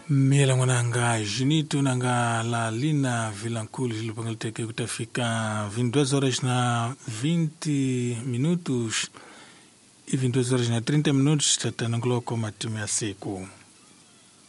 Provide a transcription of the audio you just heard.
Mela mwananga Junito nanga la Lina Vilankulu zilipangaliteke kutafika 22 horas na 20 minutos e 22 horas na 30 minutos tatananguloko matimu ya siku.